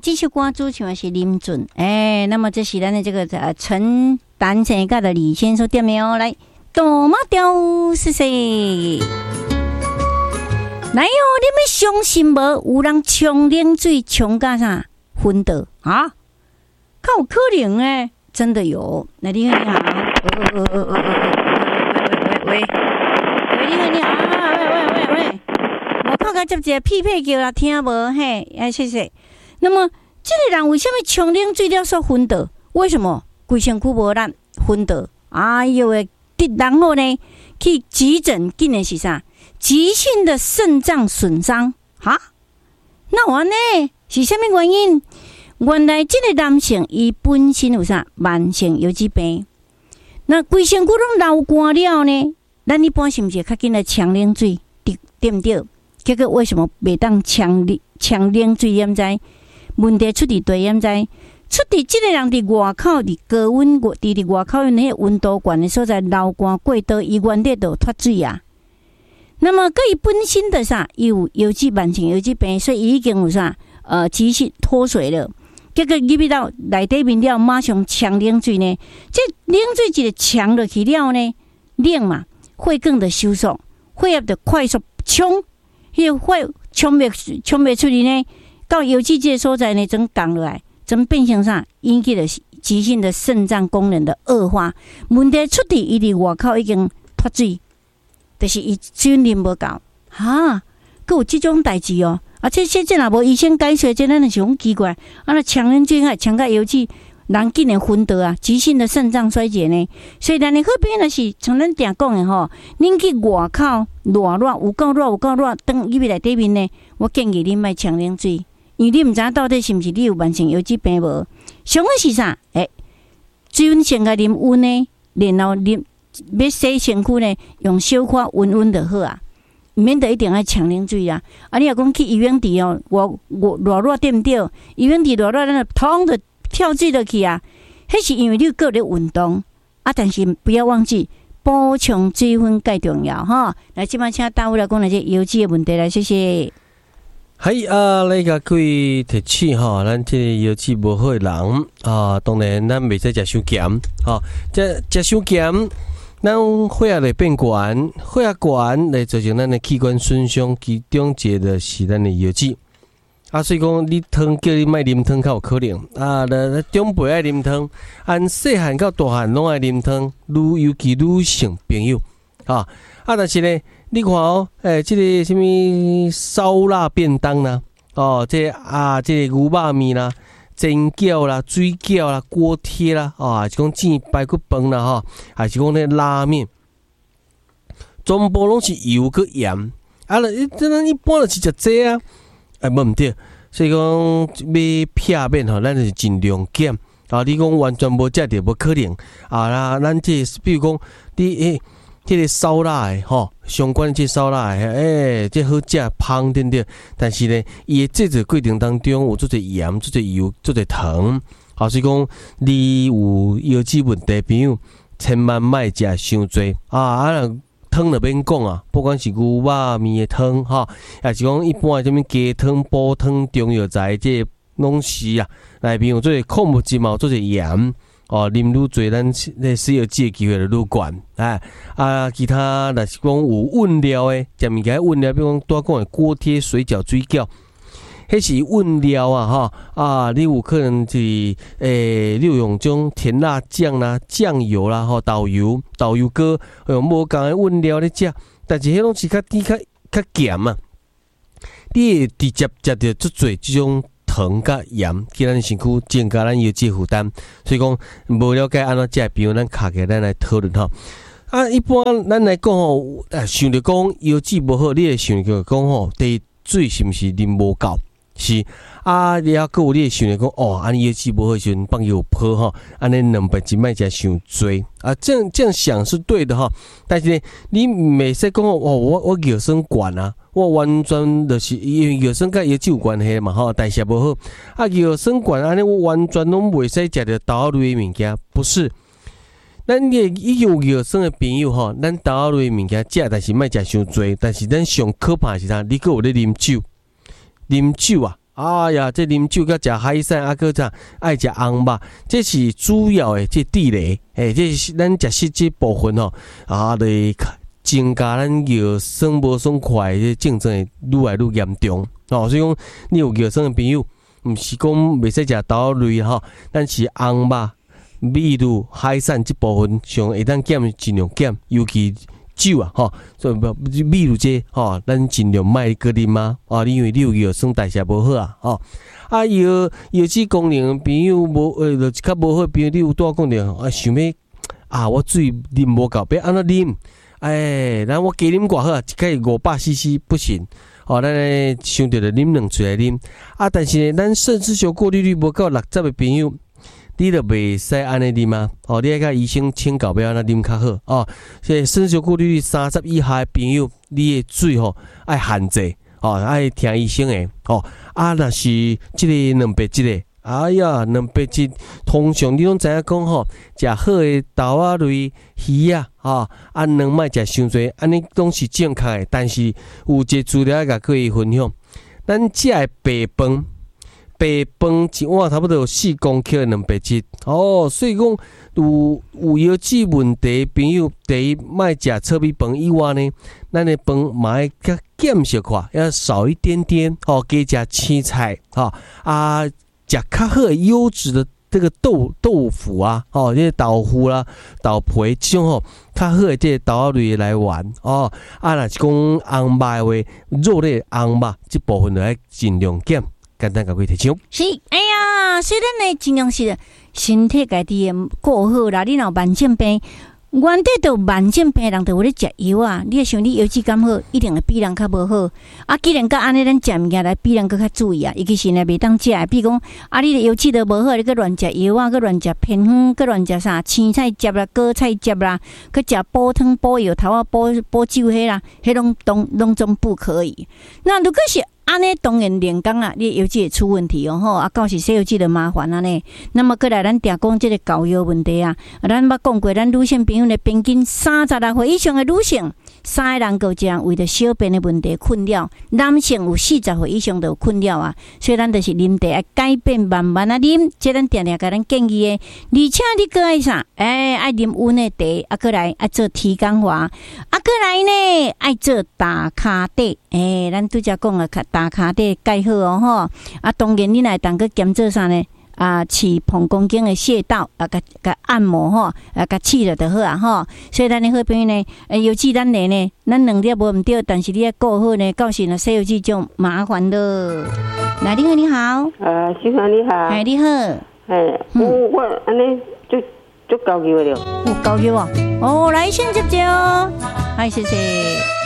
这首歌主唱的是林俊，那么这是咱的这个陈丹青甲的李先所点的哦，来，大马雕是谁？来哦，你们相信无？有人冲冷水冲到啥昏倒啊？较有可能诶，真的有。那你好，喂，你好，喂，我看个接一个匹配叫啦，听无嘿？谢谢。那么，这个人为什么冲冷水了所昏倒？为什么规身躯无力昏倒？哎呦喂，然后呢，去急诊，竟然是啥？急性的肾脏损伤哈？那完呢？是什么原因？原来这个男性伊本身有啥慢性腰肌病，那规身躯拢流汗了呢？咱一般是不是较紧来呛冷水，对不对？结果为什么袂当呛冷水？掩知问题出伫对掩知？出伫这个人伫外口，伫高温伫外口那个温度悬的所在流汗过多，伊原底就脱水啊。那么，伊本身的啥，伊有慢性腰肌病，所以已经有啥急性脱水了。结果入到内底面了，马上呛冷水呢。这冷水一个呛落去了呢，冷嘛，血管的收缩，血液就快速冲，血冲袂出去呢，到腰肌这个所在呢，整降落来，整变成啥，引起了急性的肾脏功能的恶化。问题出伫伊伫外口已经脱水。就是伊水啉无够，哈，佮有这种代志哦。这若无医生解说，这咱就是讲奇怪。那呛冷水还呛到腰肌，人竟然昏倒啊！急性的肾脏衰竭呢。所以咱的好朋友就是像咱常讲的吼，恁去外口热有够热，等入内底面呢，我建议恁莫呛冷水，因为你毋知到底是毋是你有慢性腰肌病无。上个是啥？水先甲啉温呢，然后要洗身躯呢，用小可温就好啊，免得一定要呛冷水啊。你若讲去游泳池哦，我热对毋对？游泳池热，咱就通就跳水落去啊。迄是因为你有咧运动啊，但是不要忘记补充水分介重要哈。来，即摆请大夫来讲那些腰肌的问题来，谢谢。 来甲各位提醒吼，咱这腰肌无好的人当然咱袂使食伤咸食伤咸。咱血压会变悬，血压悬来造成咱的器官损伤，其中一个就是咱的腰肌。所以讲你汤叫你莫啉汤较有可能长辈爱啉汤，按细汉到大汉拢爱啉汤，尤其女性朋友但是呢，你看这个什么烧腊便当啦，这个牛肉面啦。煎饺啦、水饺啦、锅贴啦，还是讲煎排骨饭啦，还是讲那拉面，全部拢是油佮盐。咱一般就是食这啊，无毋对。所以讲要撇面咱就是尽量减。你讲完全无食着无可能咱这比如讲你这个烧腊的相关的这烧腊的这好食芳对不对？但是呢，伊的制作过程当中有做者盐、做者油、做者糖，所以讲你有腰肌问题朋友，千万莫食伤多汤就免讲啊，不管是牛肉面的汤还是讲一般的什么鸡汤、煲汤、中药材这拢是来朋友做者矿物质嘛，做者盐。啉愈多，咱死腰肌的机会就愈悬其他若是讲有温料的，食物件温料，比如讲多讲的锅贴、水饺、水饺，迄是温料你有可能是你有用种甜辣酱啦、酱油啦、豆油膏，用无共的温料咧食，但是迄拢是较甜较咸啊，你会直接食到足侪即种。糖甲盐，去咱身躯增加咱腰肌负担，所以讲无了解安怎食，比如咱卡起咱来讨论一般咱来讲想着讲腰肌无好，你会想着讲第一水是毋是啉无够？是你还佫有你会想着讲安尼腰肌无好时阵放油泡安尼两百斤莫食伤多这样想是对的但是呢，你袂使讲我腰酸管我完全就是因为腰酸甲腰肌有关系嘛代谢无好腰酸管安尼我完全拢袂使食着豆仔类的物件，不是。咱已经有腰酸的朋友咱豆仔类的物件食，但是莫食伤多。但是咱上可怕是啥？你佫有咧啉酒哎呀，这啉酒甲食海产，啊，搁啥爱食红肉，这是主要的这地雷。这是咱食食这部分吼，来增加咱尿酸无爽快的症状会愈来愈严重。所以讲，你有尿酸的朋友，毋是讲袂使食豆类吼，但是红肉、米乳、海产这部分上会当减，尽量减，尤其。酒啊，所以米乳这咱尽量莫搁啉啊，因为你有尿酸代谢无好啊，药剂功能朋友无就较无好，朋友你有多讲着想要我水啉无够，要安怎啉？咱我加啉偌好啊，一盖500cc 不行，咱想着就啉2嘴来啉但是咱肾丝球过滤率无够60的朋友。你就袂使安尼啉啊！你爱甲医生请教要安怎啉较好所以肾小过滤率30以下的朋友，你的水爱限制爱听医生的若是即个蛋白质的，哎呀，蛋白质通常你拢知影讲食好的豆仔类、鱼两莫食伤济，安尼拢是正确的。但是有一个资料甲各位分享，咱食的白饭。白饭一碗差不多有4公克的蛋白质所以讲有腰子问题的朋友，第一莫食糙米饭以外呢，咱的饭嘛要较减少块，要少一点点加食青菜食较好的优质的这个豆腐啊这些豆腐啦、豆皮这种较好的这个豆仔类来源若是讲红肉的话，肉类红肉这部分就要尽量减。简单甲各位提醒。 是，哎呀，所以咱呢尽量是身体家己的顾好啦。你若慢性病，原底就慢性病人就有咧食药啊。你想你药质感好，一定会比人较无好。既然甲安尼，咱食物件来比人搁较注意尤其是呢袂当食比如讲你的药质都无好，你搁乱食药搁乱食偏方，搁乱食啥青菜汁啦、果菜汁啦，搁食补汤、补药头补酒迄啦，迄拢总不可以。那如果是安尼当然连工你的药剂会出问题到时洗药剂就麻烦呢。那么过来咱定讲这个教育问题咱捌讲过，咱女性朋友呢，平均36岁以上的女性，3个人有一人为着小便的问题困扰，男性有40岁以上就有困扰所以咱就是啉茶要改变，慢慢啉，这咱定定甲咱建议的。而且你搁爱啥？爱啉温的茶，过来爱做提肛滑，过来呢爱做打骹底，咱拄则讲打骹底盖好当然你若当个兼做啥呢？饲膀胱经的穴道甲按摩甲刺了就好所以咱的好朋友呢，尤其咱来呢，咱2粒无毋对，但是你要顾好呢，到时呢洗药剂就麻烦了。来，你好，你好。 先生你好。 你好。 我安尼就交给我了。 交给我。来先接谢谢。